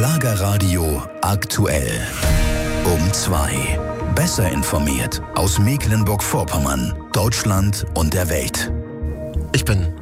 Schlagerradio aktuell. Um 2. Besser informiert aus Mecklenburg-Vorpommern, Deutschland und der Welt. Ich bin